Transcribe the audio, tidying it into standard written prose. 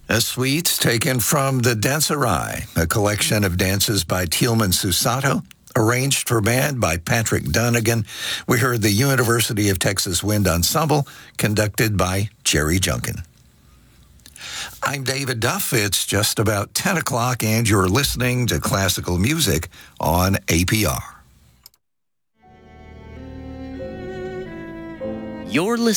A suite taken from the Dancerai, a collection of dances by Tielman Susato, arranged for band by Patrick Dunnigan. We heard the University of Texas Wind Ensemble, conducted by Jerry Junkin. I'm David Duff. It's just about 10 o'clock, and you're listening to classical music on APR. You're listening